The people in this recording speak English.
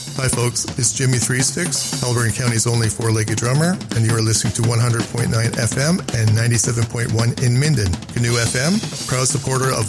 Hi folks, it's Jimmy Three Sticks, Alberta County's only four-legged drummer, and you are listening to 100.9 FM and 97.1 in Minden. Canoe FM, proud supporter of